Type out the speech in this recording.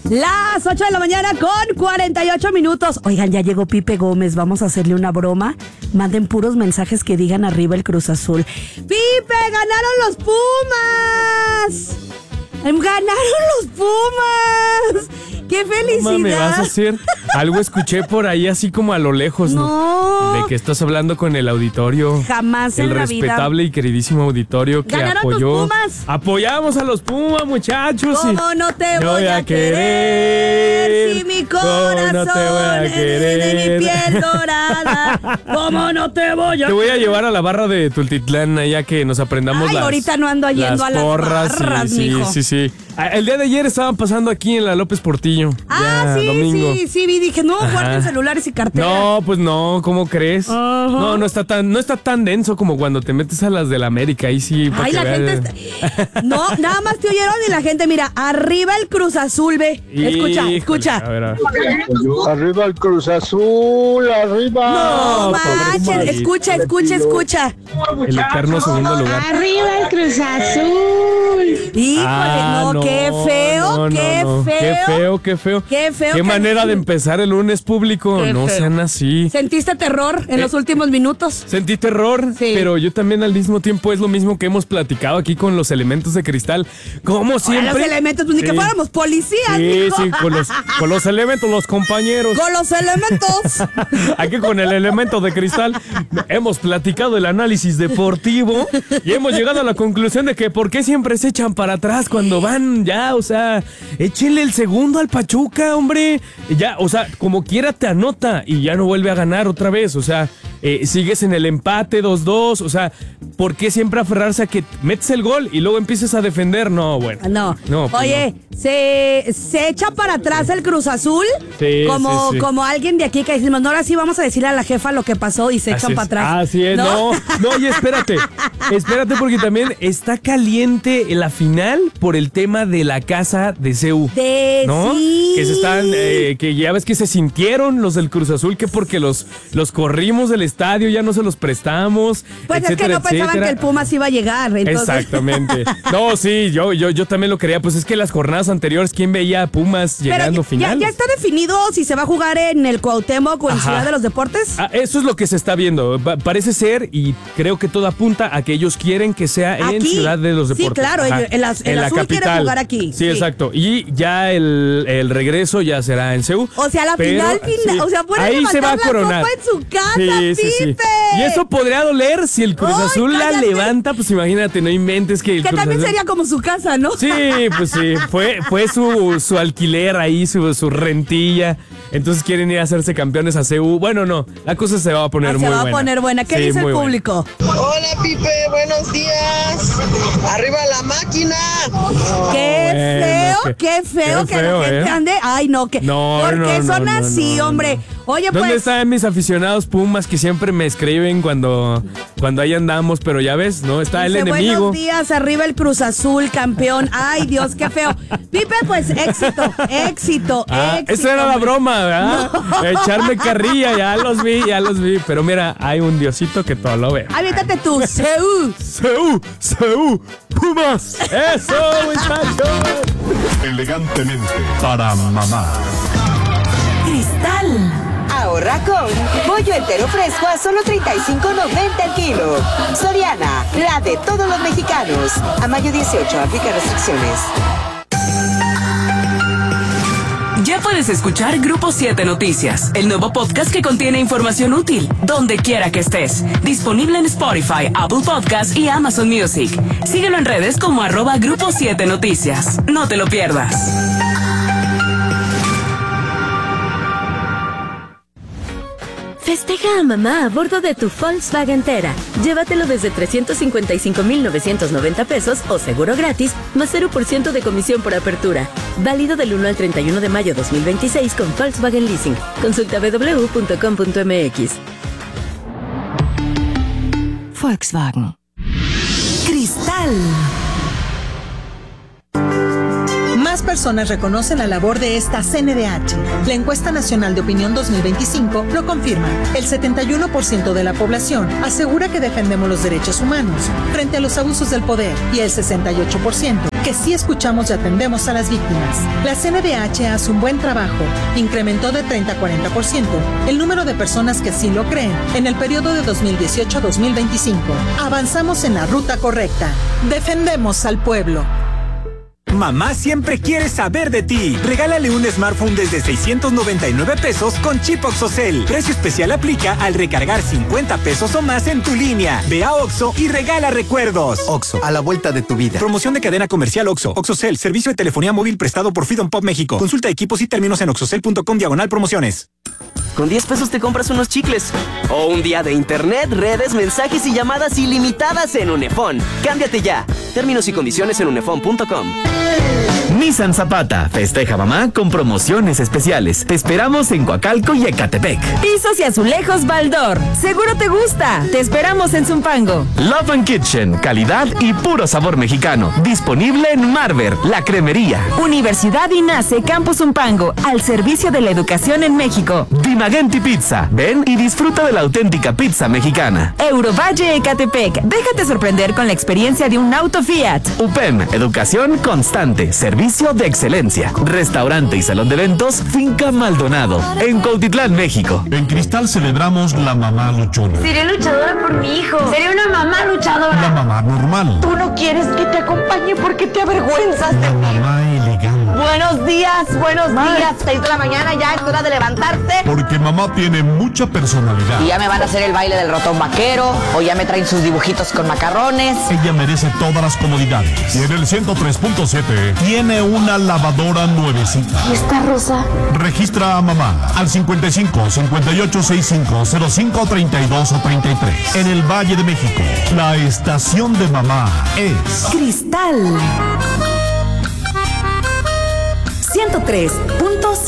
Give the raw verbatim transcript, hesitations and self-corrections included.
Las ocho de la mañana con cuarenta y ocho minutos. Oigan, ya llegó Pipe Gómez. Vamos a hacerle una broma. Manden puros mensajes que digan arriba el Cruz Azul. ¡Pipe, ganaron los Pumas! ¡Ganaron los Pumas! ¡Qué felicidad! ¿Cómo me vas a hacer? Algo escuché por ahí así como a lo lejos, ¿no? No. De que estás hablando con el auditorio. Jamás el en la vida. El respetable y queridísimo auditorio que ¡Ganaron apoyó. tus Pumas! Apoyamos a los Pumas, muchachos. ¿Cómo no te no voy a querer? querer? Si mi corazón no te voy a es de querer? mi piel dorada. ¿Cómo no te voy a Te voy a llevar a la barra de Tultitlán, allá que nos aprendamos Ay, las ahorita no ando yendo a las porras, barras, sí, mijo. sí, sí, sí. El día de ayer estaban pasando aquí en la López Portillo. Ah, ya, sí, domingo. sí, sí, vi, dije, no, Ajá. guarden celulares y carteras. No, pues no, ¿cómo crees? Ajá. No, no está tan, no está tan denso como cuando te metes a las de la América, ahí sí. Ay, la gente está... No, nada más te oyeron y la gente, mira, arriba el Cruz Azul, ve. Escucha, Híjole, escucha. A ver, a ver. Arriba el Cruz Azul, arriba. No, No, manches, pobrecito. escucha, escucha, escucha. El eterno segundo lugar. Arriba el Cruz Azul. Híjole, Ah, no, qué feo, no, no, qué no. feo. Qué feo, qué feo. Qué feo Qué que- manera de empezar el lunes público. Qué No feo. sean así. ¿Sentiste terror en Eh, los últimos minutos? Sentí terror, Sí. pero yo también al mismo tiempo es lo mismo que hemos platicado aquí con los elementos de cristal. Como Ahora siempre. los elementos, pues ni que Sí. fuéramos policías, Sí, mijo. sí, con los, con los elementos, los compañeros. Con los elementos. Aquí con el elemento de cristal hemos platicado el análisis deportivo y hemos llegado a la conclusión de que por qué siempre se echan para atrás cuando van ya, o sea, échenle el segundo al Pachuca, hombre. Ya, o sea, como quiera te anota y ya no vuelve a ganar otra vez, o sea, eh, sigues en el empate dos dos, o sea, ¿por qué siempre aferrarse a que metes el gol y luego empieces a defender? No, bueno. No. No, pues Oye, se, se echa para atrás el Cruz Azul. Sí, como, sí, sí. como alguien de aquí que decimos, no, ahora sí vamos a decirle a la jefa lo que pasó y se Así echan es. para atrás. Así es, no, no, oye, espérate, espérate porque también está caliente la final por el tema de la casa de C U. De ¿No? sí. Que se están, eh, que ya ves que se sintieron los del Cruz Azul, que porque los, los corrimos del estadio, ya no se los prestamos. Pues es que etcétera, no pensaban etcétera. que el Pumas iba a llegar. Entonces... Exactamente. No, sí, yo, yo, yo también lo quería. Pues es que las jornadas anteriores, ¿quién veía a Pumas Pero llegando ya, final? ya está definido si se va a jugar en el Cuauhtémoc o en Ajá. Ciudad de los Deportes. Ah, eso es lo que se está viendo. Pa- parece ser, y creo que todo apunta a que ellos quieren que sea en Aquí. Ciudad de los Sí, Deportes. claro, Ajá. el- el az- el azul quiere jugar aquí. Sí, Sí. exacto. Y ya el, el regreso ya será en C U. O sea, la Pero, final, final, sí, o sea, pueden ahí se va a levantar la coronar. copa en su casa, Sí, sí, sí. Pipe. Y eso podría doler si el Cruz Ay, Azul la cállate. levanta, pues imagínate, no inventes que el Que Cruz también Azul- sería como su casa, ¿no? Sí, pues sí, fue, fue su, su alquiler ahí, su, su rentilla. Entonces quieren ir a hacerse campeones a C U. Bueno, no, la cosa se va a poner Ah, muy se va buena. a poner buena. ¿Qué Sí, dice el muy buena. público? Hola Pipe, buenos días. Arriba la máquina. Qué bueno, feo, qué- qué feo qué que feo, la gente ¿eh? ande. Ay, no, que. No, ¿Por no, qué no, son no, así, no, hombre? no. Oye, ¿Dónde pues. están mis aficionados Pumas que siempre me escriben cuando, cuando ahí andamos? Pero ya ves, ¿no? Está el Dice, enemigo. buenos días, arriba el Cruz Azul, campeón. Ay, Dios, qué feo. Pipe, pues éxito, éxito, Ah, éxito. esa era la hombre. broma, ¿verdad? Echarme carrilla, ya los vi, ya los vi. Pero mira, hay un diosito que todo lo ve. Aviéntate tú, Seú. ¡Seú! ¡Seú! ¡Pumas! ¡Eso, muchachos! Elegantemente para mamá. Cristal. Ahorra con pollo entero fresco a solo treinta y cinco noventa el kilo. Soriana, la de todos los mexicanos. A mayo dieciocho, aplica restricciones. Ya puedes escuchar Grupo siete Noticias, el nuevo podcast que contiene información útil, donde quiera que estés. Disponible en Spotify, Apple Podcasts y Amazon Music. Síguelo en redes como arroba Grupo siete Noticias. No te lo pierdas. Festeja a mamá a bordo de tu Volkswagen Tera. Llévatelo desde trescientos cincuenta y cinco mil novecientos noventa pesos o seguro gratis, más cero por ciento de comisión por apertura. Válido del uno al treinta y uno de mayo dos mil veintiséis con Volkswagen Leasing. Consulta doble u doble u doble u punto com punto m x. Volkswagen. Cristal. Más personas reconocen la labor de esta C N D H. La encuesta nacional de opinión dos mil veinticinco lo confirma. El setenta y uno por ciento de la población asegura que defendemos los derechos humanos frente a los abusos del poder y el sesenta y ocho por ciento que sí escuchamos y atendemos a las víctimas. La C N D H hace un buen trabajo. Incrementó de treinta a cuarenta por ciento el número de personas que sí lo creen en el periodo de dos mil dieciocho a dos mil veinticinco. Avanzamos en la ruta correcta. Defendemos al pueblo. Mamá siempre quiere saber de ti. Regálale un smartphone desde seiscientos noventa y nueve pesos con chip OXXOCEL. Precio especial aplica al recargar cincuenta pesos o más en tu línea. Ve a Oxxo y regala recuerdos. Oxxo, a la vuelta de tu vida. Promoción de cadena comercial Oxxo. OXXOCEL, servicio de telefonía móvil prestado por Freedom Pop México. Consulta equipos y términos en oxxocel punto com diagonal promociones. Con diez pesos te compras unos chicles. O un día de internet, redes, mensajes y llamadas ilimitadas en Unefón. Cámbiate ya. Términos y condiciones en unefón punto com. Nissan Zapata festeja mamá con promociones especiales. Te esperamos en Coacalco y Ecatepec. Pisos y azulejos Baldor. Seguro te gusta. Te esperamos en Zumpango. Love and Kitchen, calidad y puro sabor mexicano. Disponible en Marver, la cremería. Universidad INACE Campus Zumpango, al servicio de la educación en México. Dimagenti Pizza. Ven y disfruta de la auténtica pizza mexicana. Eurovalle Ecatepec. Déjate sorprender con la experiencia de un auto Fiat. U P E M, educación constante, servicio de excelencia. Restaurante y salón de eventos Finca Maldonado, en Cuautitlán, México. En Cristal celebramos la mamá luchona. Seré luchadora por mi hijo. Seré una mamá luchadora. La mamá normal. Tú no quieres que te acompañe porque te avergüenzas. La mamá elegante. Buenos días, buenos Mamá. días. Seis de la mañana, ya es hora de levantarte. Porque mamá tiene mucha personalidad. Y ya me van a hacer el baile del ratón vaquero, o ya me traen sus dibujitos con macarrones. Ella merece todas las comodidades. Y en el ciento tres punto siete tiene una lavadora nuevecita. ¿Y esta rosa? Registra a mamá al cincuenta y cinco, cincuenta y ocho, sesenta y cinco, cero cinco, treinta y dos o treinta y tres. En el Valle de México, la estación de mamá es Cristal ciento tres punto siete.